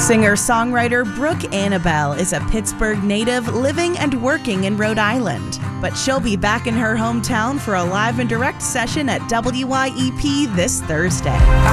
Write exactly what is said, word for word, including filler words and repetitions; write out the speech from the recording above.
Singer-songwriter Brooke Annabelle is a Pittsburgh native living and working in Rhode Island, but she'll be back in her hometown for a live and direct session at W Y E P this Thursday.